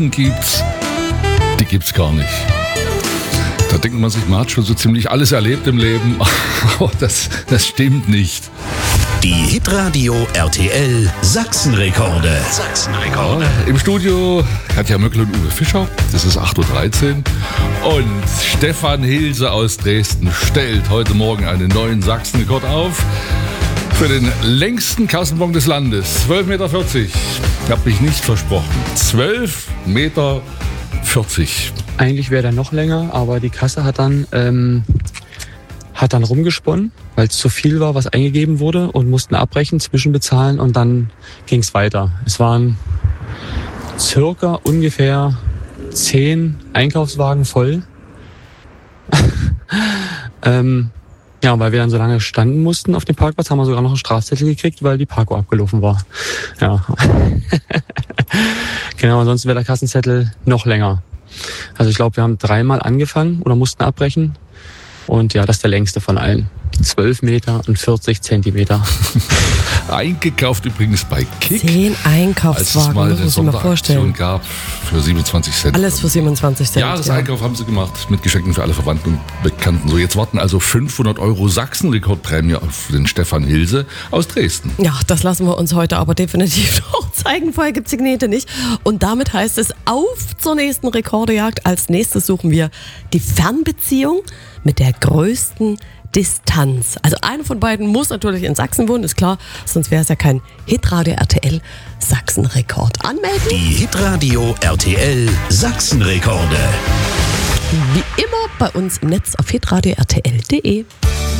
Sachen gibt, die gibt's gar nicht. Da denkt man sich, man hat schon so ziemlich alles erlebt im Leben, aber das stimmt nicht. Die Hitradio RTL Sachsenrekorde. Ja, im Studio Katja Möckel und Uwe Fischer, das ist 8.13 Uhr. Und Stefan Hilse aus Dresden stellt heute Morgen einen neuen Sachsenrekord auf für den längsten Kassenbon des Landes. 12,40 Meter. Ich habe mich nicht versprochen. 12,40 Meter. Eigentlich wäre der noch länger, aber die Kasse hat dann rumgesponnen, weil es zu viel war, was eingegeben wurde, und mussten abbrechen, zwischenbezahlen, und dann ging es weiter. Es waren circa ungefähr 10 Einkaufswagen voll. Ja, weil wir dann so lange standen mussten auf dem Parkplatz, haben wir sogar noch einen Strafzettel gekriegt, weil die Parko abgelaufen war. Ja. Genau, ansonsten wäre der Kassenzettel noch länger. Also ich glaube, wir haben 3-mal angefangen oder mussten abbrechen. Und ja, das ist der längste von allen. 12 Meter und 40 Zentimeter. Eingekauft übrigens bei Kick. 10 Einkaufswagen, als es mal eine muss ich mir vorstellen. Sonderaktion gab für 27 Cent. Alles für 27 Cent. Jahreseinkauf haben sie gemacht mit Geschenken für alle Verwandten und Bekannten. So, jetzt warten also 500 € Sachsenrekordprämie auf den Stefan Hilse aus Dresden. Ja, das lassen wir uns heute aber definitiv noch zeigen. Vorher gibt es die Knete nicht. Und damit heißt es auf zur nächsten Rekordejagd. Als nächstes suchen wir die Fernbeziehung mit der größten Distanz. Also eine von beiden muss natürlich in Sachsen wohnen, ist klar, sonst wäre es ja kein Hitradio RTL Sachsenrekord. Anmelden? Die Hitradio RTL Sachsenrekorde. Wie immer bei uns im Netz auf hitradio rtl.de.